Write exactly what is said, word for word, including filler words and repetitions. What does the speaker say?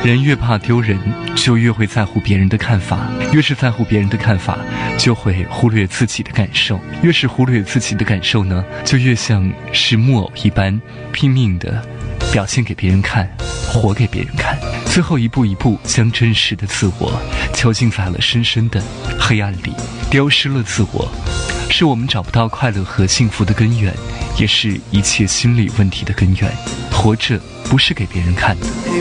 人越怕丢人，就越会在乎别人的看法，越是在乎别人的看法，就会忽略自己的感受，越是忽略自己的感受呢，就越像是木偶一般，拼命的表现给别人看，活给别人看，最后一步一步将真实的自我囚禁在了深深的黑暗里，丢失了自我，是我们找不到快乐和幸福的根源，也是一切心理问题的根源。活着不是给别人看的。